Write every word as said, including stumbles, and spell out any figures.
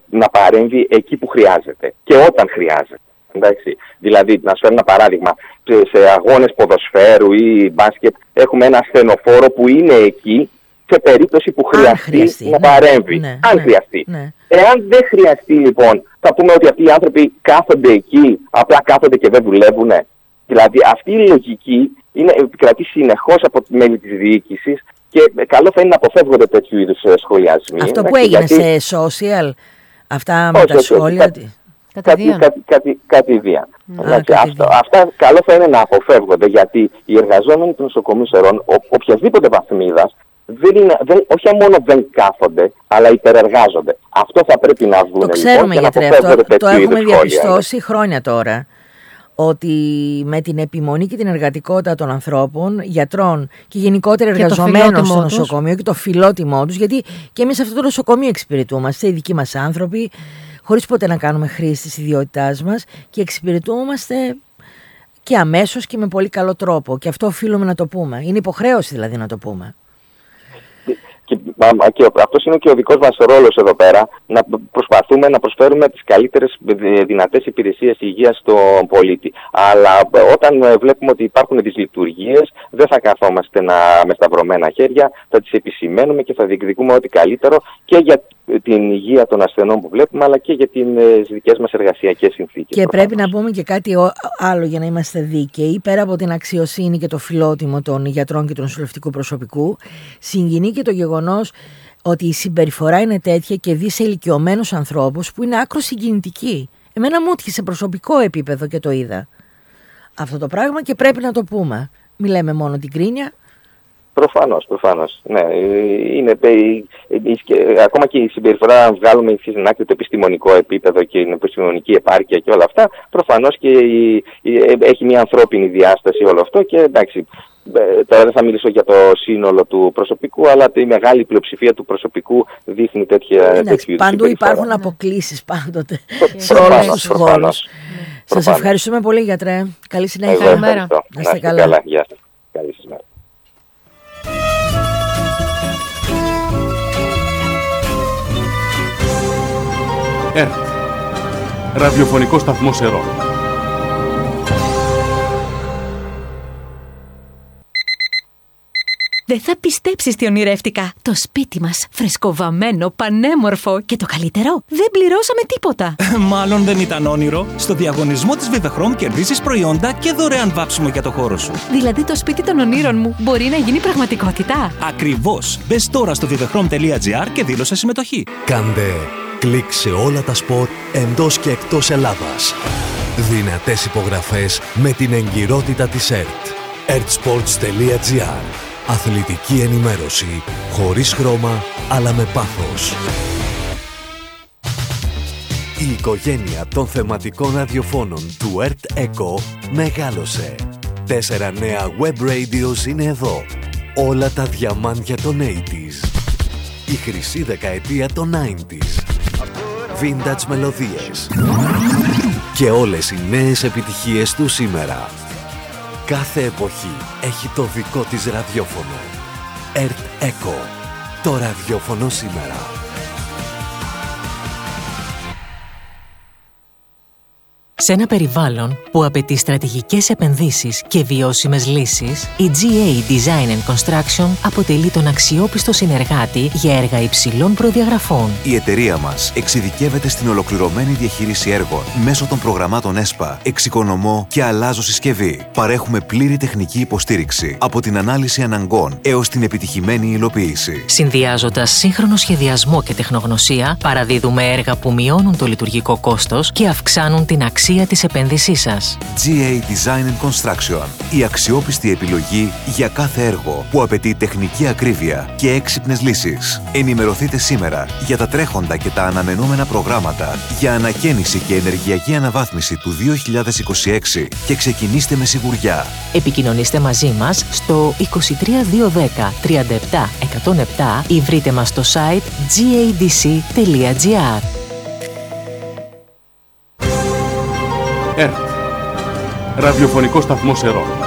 να παρέμβει εκεί που χρειάζεται και όταν χρειάζεται. Εντάξει. Δηλαδή, να σου φέρω ένα παράδειγμα, σε αγώνες ποδοσφαίρου ή μπάσκετ έχουμε ένα ασθενοφόρο που είναι εκεί σε περίπτωση που χρειαστεί, χρειαστεί να ναι, παρέμβει. Ναι, αν ναι, χρειαστεί. Ναι. Εάν δεν χρειαστεί λοιπόν, θα πούμε ότι αυτοί οι άνθρωποι κάθονται εκεί, απλά κάθονται και δεν δουλεύουν. Δηλαδή αυτή η λογική είναι, επικρατεί συνεχώς από τη μέλη της διοίκησης και καλό θα είναι να αποφεύγονται τέτοιου είδους σχολιασμοί. Αυτό που έγινε γιατί... σε social, αυτά με όχι, τα σχόλια... Ότι... Κατηδίαν. Κάτι, κάτι, κατηδίαν. Δηλαδή, αυτό, αυτά καλό θα είναι να αποφεύγονται γιατί οι εργαζόμενοι του νοσοκομείου Σερών, οποιασδήποτε βαθμίδας, δεν είναι, δεν, όχι μόνο δεν κάθονται, αλλά υπερεργάζονται. Αυτό θα πρέπει να βγουν. Το ξέρουμε, λοιπόν, γιατρέ, αυτό, το έχουμε διαπιστώσει χρόνια τώρα. Ότι με την επιμονή και την εργατικότητα των ανθρώπων, γιατρών και γενικότερα εργαζομένων στο νοσοκομείο και το φιλότιμό τους, γιατί και εμείς αυτό το νοσοκομείο εξυπηρετούμαστε, οι δικοί μας άνθρωποι, χωρίς ποτέ να κάνουμε χρήση της ιδιότητάς μας και εξυπηρετούμαστε και αμέσως και με πολύ καλό τρόπο. Και αυτό οφείλουμε να το πούμε. Είναι υποχρέωση δηλαδή να το πούμε. Και, και αυτός είναι και ο δικός μας ρόλος εδώ πέρα, να προσπαθούμε να προσφέρουμε τις καλύτερες δυνατές υπηρεσίες υγείας στον πολίτη. Αλλά όταν βλέπουμε ότι υπάρχουν δυσλειτουργίες, δεν θα καθόμαστε να, με σταυρωμένα χέρια, θα τις επισημαίνουμε και θα διεκδικούμε ό,τι καλύτερο και για την υγεία των ασθενών που βλέπουμε, αλλά και για τις δικές μας εργασιακές συνθήκες. Και προφανώς. Πρέπει να πούμε και κάτι άλλο για να είμαστε δίκαιοι. Πέρα από την αξιοσύνη και το φιλότιμο των γιατρών και του νοσηλευτικού προσωπικού, συγκινεί και το γεγονός ότι η συμπεριφορά είναι τέτοια και δει σε ηλικιωμένους ανθρώπους που είναι άκρο συγκινητική. Εμένα μου έτυχε σε προσωπικό επίπεδο και το είδα αυτό το πράγμα και πρέπει να το πούμε. Μην λέμε μόνο την κρίνια. Προφανώς, προφανώς. Ναι, είναι, ακόμα και η συμπεριφορά, αν βγάλουμε στην άκρη το επιστημονικό επίπεδο και την επιστημονική επάρκεια και όλα αυτά, προφανώς και η, η, έχει μια ανθρώπινη διάσταση όλο αυτό και εντάξει, τώρα δεν θα μιλήσω για το σύνολο του προσωπικού, αλλά η μεγάλη πλειοψηφία του προσωπικού δείχνει τέτοια τέτοιου παντού υπάρχουν αποκλίσεις πάντοτε σε όλους τους χώρους. Σας ευχαριστούμε πολύ, γιατρέ. Καλή συνέχεια. Καλημέρα. Να είστε καλά. καλά. Γεια σας. Καλή σας μέρα. ΕΡΤ, ραδιοφωνικό σταθμό Σερών. Δεν θα πιστέψεις τι ονειρεύτηκα. Το σπίτι μας, φρεσκοβαμμένο, πανέμορφο και το καλύτερο, δεν πληρώσαμε τίποτα. Μάλλον δεν ήταν όνειρο. Στο διαγωνισμό της Vivechrom κερδίζεις προϊόντα και δωρεάν βάψιμο για το χώρο σου. Δηλαδή το σπίτι των ονείρων μου μπορεί να γίνει πραγματικότητα. Ακριβώς. Μπες τώρα στο vivechrom τελεία gr και δήλωσε συμμετοχή. Κάντε κλικ σε όλα τα σπορ εντός και εκτός Ελλάδας. Δυνατές υπογραφές με την εγκυρότητα της ΕΡΤ. ερτ-sports τελεία gr. Αθλητική ενημέρωση, χωρίς χρώμα, αλλά με πάθος. Η οικογένεια των θεματικών ραδιοφώνων του ΕΡΤ Echo μεγάλωσε. Τέσσερα νέα web radios είναι εδώ. Όλα τα διαμάντια των ογδόντα. Η χρυσή δεκαετία των ενενήντα. Vintage μελωδίες. Και όλες οι νέες επιτυχίες του σήμερα. Κάθε εποχή έχει το δικό της ραδιόφωνο. ΕΡΤ Echo. Το ραδιόφωνο σήμερα. Σε ένα περιβάλλον που απαιτεί στρατηγικές επενδύσεις και βιώσιμες λύσεις, η τζι έι Design and Construction αποτελεί τον αξιόπιστο συνεργάτη για έργα υψηλών προδιαγραφών. Η εταιρεία μας εξειδικεύεται στην ολοκληρωμένη διαχείριση έργων μέσω των προγραμμάτων ΕΣΠΑ, εξοικονομώ και αλλάζω συσκευή. Παρέχουμε πλήρη τεχνική υποστήριξη από την ανάλυση αναγκών έως την επιτυχημένη υλοποίηση. Συνδυάζοντας σύγχρονο σχεδιασμό και τεχνογνωσία, παραδίδουμε έργα που μειώνουν το λειτουργικό κόστος και αυξάνουν την αξία της επένδυσής σας. τζι έι Design and Construction. Η αξιόπιστη επιλογή για κάθε έργο που απαιτεί τεχνική ακρίβεια και έξυπνες λύσεις. Ενημερωθείτε σήμερα για τα τρέχοντα και τα αναμενόμενα προγράμματα για ανακαίνιση και ενεργειακή αναβάθμιση του δύο χιλιάδες είκοσι έξι και ξεκινήστε με σιγουριά. Επικοινωνήστε μαζί μας στο είκοσι τρία διακόσια δέκα τριάντα επτά εκατόν επτά ή βρείτε μας στο site τζι έι ντι σι τελεία gr. ΕΡΤ, ραδιοφωνικό σταθμό Σερών.